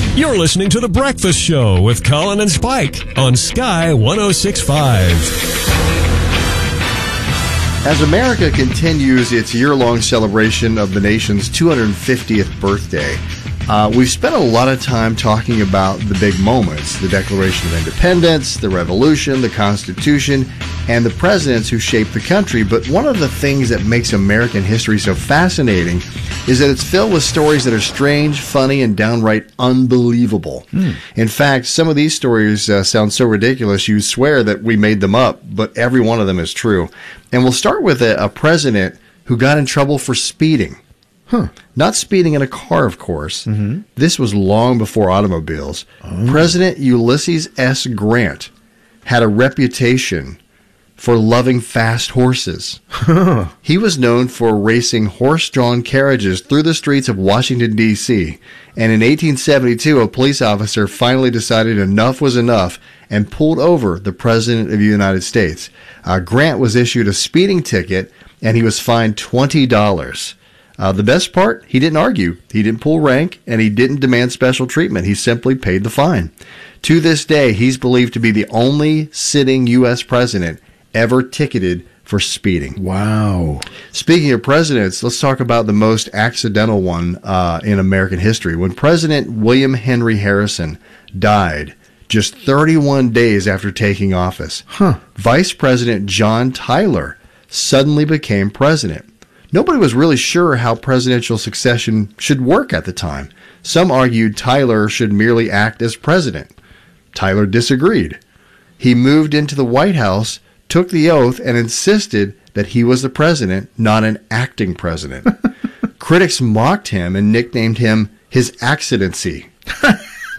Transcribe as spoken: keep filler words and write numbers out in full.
You're listening to The Breakfast Show with Colin and Spike on Sky one oh six point five. As America continues its year-long celebration of the nation's two hundred fiftieth birthday, uh, we've spent a lot of time talking about the big moments, the Declaration of Independence, the Revolution, the Constitution, and the presidents who shaped the country. But one of the things that makes American history so fascinating is that it's filled with stories that are strange, funny, and downright unbelievable. Mm. In fact, some of these stories uh, sound so ridiculous you swear that we made them up, but every one of them is true. And we'll start with a, a president who got in trouble for speeding. Huh. Not speeding in a car, of course. Mm-hmm. This was long before automobiles. Oh. President Ulysses S. Grant had a reputation for loving fast horses. He was known for racing horse-drawn carriages through the streets of Washington, D C And in eighteen seventy-two, a police officer finally decided enough was enough and pulled over the President of the United States. Uh, Grant was issued a speeding ticket, and he was fined twenty dollars. Uh, the best part, he didn't argue. He didn't pull rank, and he didn't demand special treatment. He simply paid the fine. To this day, he's believed to be the only sitting U S president ever ticketed for speeding. Wow. Speaking of presidents, let's talk about the most accidental one uh, in American history. When President William Henry Harrison died just thirty-one days after taking office, huh. Vice President John Tyler suddenly became president. Nobody was really sure how presidential succession should work at the time. Some argued Tyler should merely act as president. Tyler disagreed. He moved into the White House, took the oath, and insisted that he was the president, not an acting president. Critics mocked him and nicknamed him his accidency.